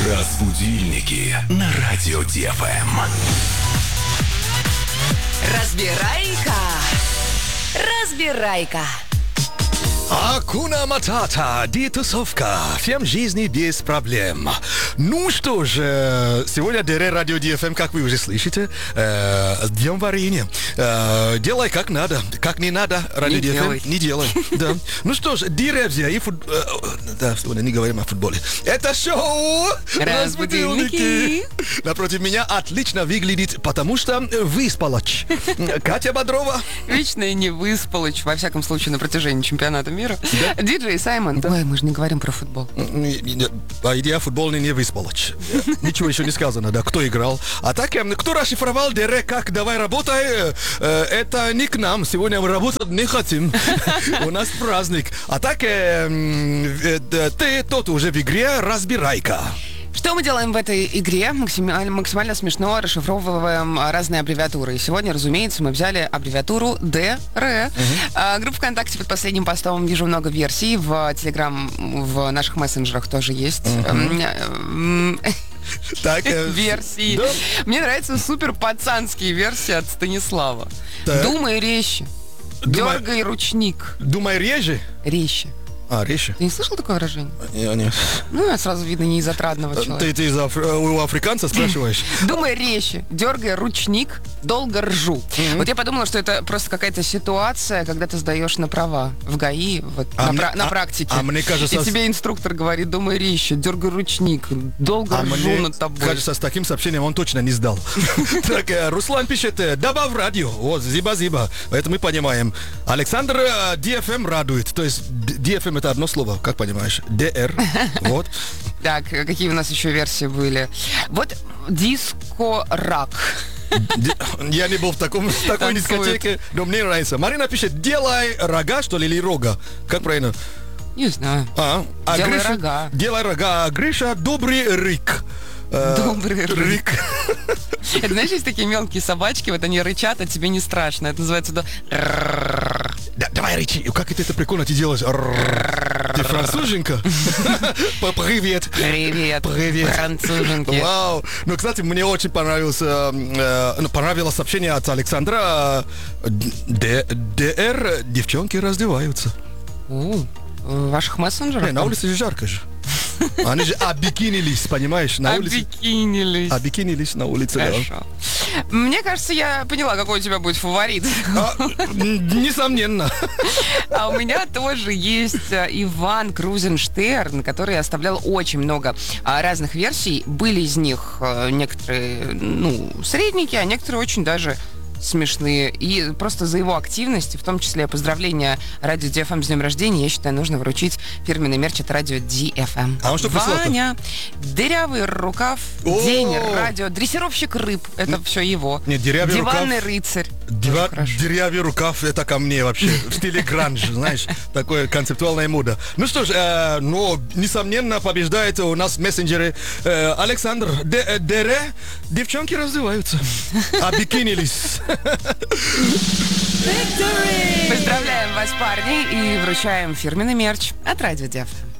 Разбудильники на радио ДФМ. Разбирайка. Акуна Матата, детусовка. Всем жизни без проблем. Ну что же, сегодня ДР Радио ДФМ, как вы уже слышите, днем варенье. Делай как надо, как не надо, Радио ДФМ не делай. Да. Ну что ж, деревья и да, сегодня не говорим о футболе. Это шоу Разбудильники. Напротив меня отлично выглядит, потому что выспалась. Катя Бодрова. Вечно не выспалась, во всяком случае, на протяжении чемпионата мира. Да? Диджей Саймон. Ой, мы же не говорим про футбол. Я футбольный не выспалась. Ничего еще не сказано, да, кто играл. А так, кто расшифровал ДР как «давай работай», это не к нам. Сегодня мы работать не хотим. У нас праздник. А так, ты тот уже в игре «разбирайка». Что мы делаем в этой игре? Максимально смешно расшифровываем разные аббревиатуры. И сегодня, разумеется, мы взяли аббревиатуру ДР. Группа ВКонтакте под последним постом вижу много версий. В Телеграм, в наших мессенджерах тоже есть. Так, версии. Да. Мне нравятся супер пацанские версии от Станислава. Так. Думай резче. Дергай ручник. Думай реже. Резче. Резче. Ты не слышал такое выражение? Нет. Ну, сразу видно, не из отрадного человека. Ты у африканца спрашиваешь? Думай резче, дергай ручник, долго ржу. Вот я подумала, что это просто какая-то ситуация, когда ты сдаешь на права в ГАИ, вот, на практике. А мне кажется... И тебе инструктор говорит, думай резче, дергай ручник, долго ржу над тобой. Кажется, с таким сообщением он точно не сдал. Так, Руслан пишет, добавь радио. Вот, зиба-зиба. Это мы понимаем. Александр DFM радует. То есть DFM это одно слово, как понимаешь? DR. Вот. Так, какие у нас еще версии были? Вот диско-рак. Я не был в такой дискотеке, но мне нравится. Марина пишет, делай рога, что ли, или рога? Как правильно? Не знаю. Делай Гриша, рога. Делай рога. А Гриша, добрый рык. Добрый рык. Это, знаешь, есть такие мелкие собачки, вот они рычат, а тебе не страшно. Это называется... Давай рычи. Как это прикольно ты делаешь? Ты француженка? Привет. Привет. Француженки. Вау. Ну, кстати, мне очень понравилось сообщение от Александра. ДР, девчонки раздеваются. В ваших мессенджерах? На улице же жарко же. Они же обикинились, понимаешь, на улице. Обикинились на улице. Хорошо. Мне кажется, я поняла, какой у тебя будет фаворит. Несомненно. А у меня тоже есть Иван Крузенштерн, который оставлял очень много разных версий. Были из них некоторые, средненькие, а некоторые очень даже смешные. И просто за его активность, в том числе поздравления Радио ДФМ с днем рождения, я считаю, нужно вручить фирменный мерч от Радио ДФМ. А он что прислал-то? Ваня, дырявый рукав, день радио, дрессировщик рыб, это все его. Нет, дырявый Диванный рукав. рыцарь. Дырявый рукав, это ко мне вообще. В стиле гранж, знаешь, такое концептуальная мода. Ну что ж, несомненно, побеждает у нас в мессенджере Александр. ДР, девчонки раздеваются. Обикинились. Поздравляем вас, парни, и вручаем фирменный мерч от Радио ДФМ.